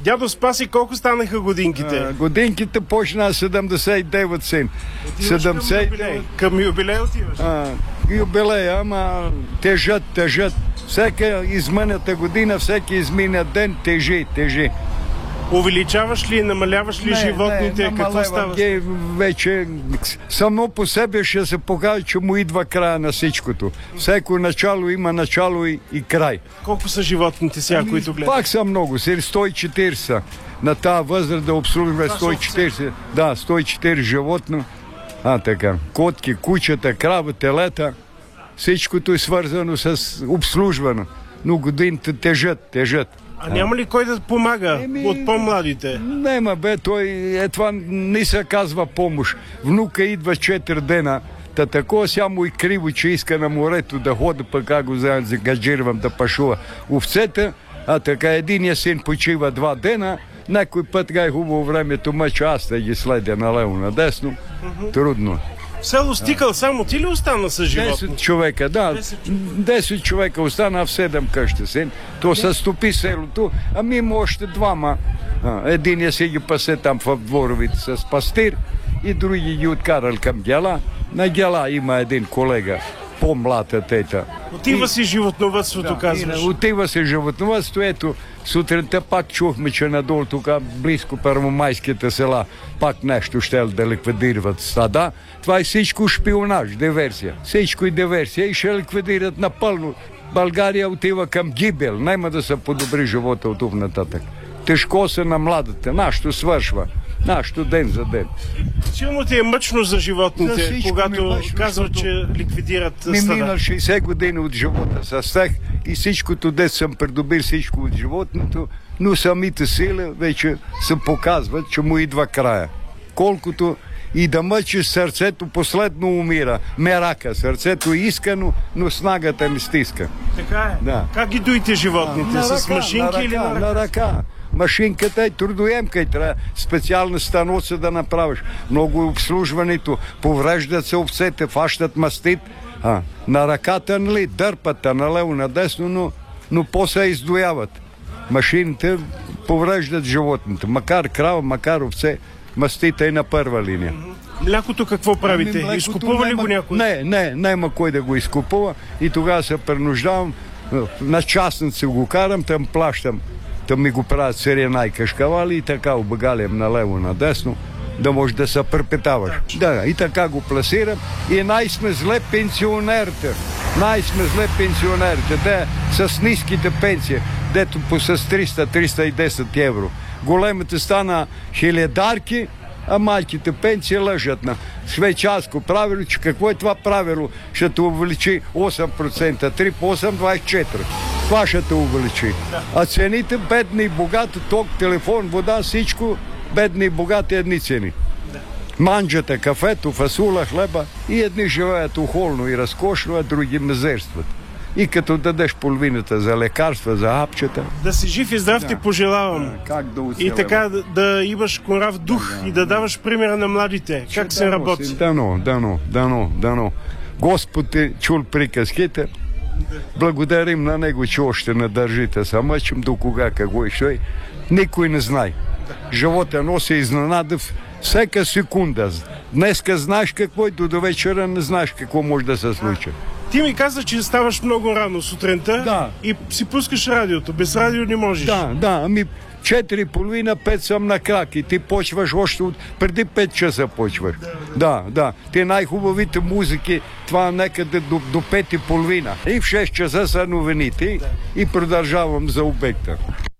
Дядо Спаси, колко станаха годинките? Годинките почна 79 син. Отиваш към юбилей отиваш? Юбилея, ама тежат. Всяка измъната година, всеки измина ден тежи. Увеличаваш ли, намаляваш ли животните? Какво става? Вече само по себе ще се покаже, че му идва края на всичкото. Всяко начало има начало и край. Колко са животните сега, които гледат? Пак са много, 140. На тази възраст да обслужва 140. Да, 140 животно. Така. Котки, кучета, крава, телета. Всичкото е свързано с обслужване. Но годините тежат. А няма ли кой да помага от по-младите? Нема, това не се казва помощ. Внука идва 4 дена, такова само и криво, че иска на морето да хода, пък аз го загажирвам да пашува овцета, така единия син почива 2 дена, някой път е хубаво времето мъча, аз да ги следя налево надесно. Трудно. В село Стикъл само ти ли остана с животни? 10 човека, да. 10 човека остана в 7 къща син. То се стопи селото, ами има още 2. Единия си ги пасе там в дворовите с пастир и други ги откарал към Гела. На Гела има един колега, по-млада тета. Отива си животновъдството, казваш? Отива си животновъдство. Ето, сутринта пак чухме, че надолу тук, близко първомайските села, пак нещо ще да ликвидират стада. Това е всичко шпионаж, диверсия. Всичко е диверсия и ще ликвидират напълно. България отива към гибел. Няма да се подобри живота от тук нататък. Тежко се на младите. Нашето свършва. Нашето ден за ден. Силно ти е мъчно за животните, когато казват, че ликвидират стада. Минал 60 години от живота с тях и всичкото дет съм придобил всичко от животното, но самите сили вече се показват, че му идва края. Колкото и да мъчиш сърцето, последно умира. Мерака, сърцето е искано, но снагата не стиска. Така е? Да. Как ги дуете животните? С машинки или на ръка? Машинката е трудоемка и трябва специална станоца да направиш. Много обслужването, повреждат се овцете, фащат мастит. На ръката, нали, дърпата налево надесно, но после издояват. Машините повреждат животните. Макар крава, макар овце, мастите е на първа линия. Млякото какво правите? Изкупува ли го някой? Няма кой да го изкупува и тогава се принуждавам, на частница го карам, там плащам. Там ми го правят серия кашкавали и така обагалям налево надесно, да може да се препетаваш. Да, и така го пласирам. И най-сме зле пенсионерите. Те с ниските пенсии, дето с 300-310 евро. Големите стана хиледарки, а малките пенсии лъжат на швейцарско правило, че какво е това правило? Ще те увеличи 8%, 3 по 8, 24. Това ще те увеличи. А цените, бедни и богати, ток, телефон, вода, всичко, бедни и богати едни цени. Манджата, кафето, фасула, хлеба и едни живеят ухолно и разкошно, а други мизерстват. И като дадеш половината за лекарства, за хапчета. Да си жив и здрав ти пожелавам. Как да и така да имаш корав дух и да даваш примера на младите. Как се работи? Дано. Господ е чул приказките. Благодарим на него, че още не държите. Се мъчим до кога, какво и що. Никой не знае. Живота носи изненада всяка секунда. Днеска знаеш какво и до вечера не знаеш какво може да се случи. Ти ми каза, че ставаш много рано сутринта и си пускаш радиото. Без радио не можеш. Да, ами 4:30-5 съм на крак и ти почваш още преди 5 часа почваш. Да. Те най-хубавите музики, това некъде до 5:30. И в 6 часа са новините и продължавам за обекта.